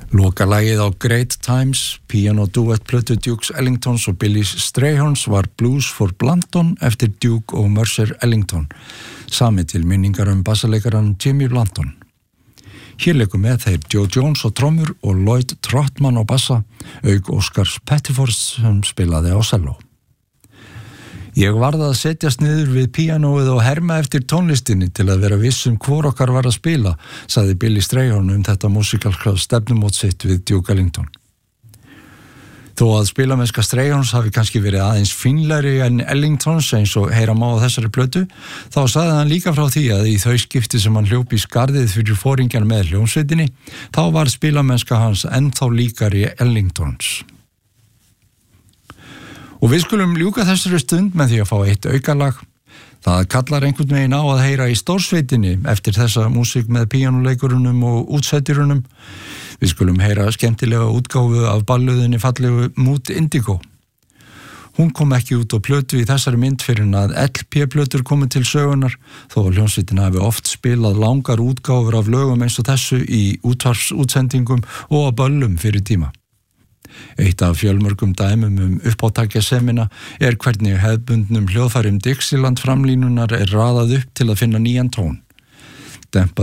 Lokalagið á Great Times, piano duett plötu Dukes Ellingtons og Billy Strayhorns var Blues for Blanton eftir Duke og Mercer Ellington, sami til minningar bassaleikaran Jimmy Blanton. Hér leikur með þeir Joe Jones á trommur og Lloyd Trotman á bassa, auk Oscars Pettiford sem spilaði á selló. Ég varð að setjast niður við píanóið og herma eftir tónlistinni til að vera viss hvor okkar var að spila, sagði Billy Strayhorn þetta músikalska stefnumót sitt við Duke Ellington. Þó að spilamennska Strayhorns hafi kannski verið aðeins fínlegri en Ellingtons eins og heyra má á þessari plötu, þá sagði hann líka frá því að í þau skipti sem hann hljóp í skarðið fyrir foringjan með hljómsveitinni, þá var spilamennska hans ennþá líkari Ellingtons. Og við skulum ljúka þessari stund með því að fá eitt aukalag. Það kallar einhvern veginn á að heyra í stórsveitinni eftir þessa músík með píanóleikurunum og útsetjurunum. Við skulum heyra skemmtilega útgáfu af balluðinni fallegu Mood Indigo. Hún kom ekki út á plötu í þessari mynd fyrir að LP-plötur komu til sögunar, þó að hljómsveitin hafi oft spilað langar útgáfur af lögum eins og þessu í útvarpsútsendingum og á böllum fyrir tíma. Eitt af fjölmörgum dæmum uppátækjasemina hvernig hefðbundnum hljóðfærum Dixieland framlínunar raðað upp til að finna nýjan tón. Dempað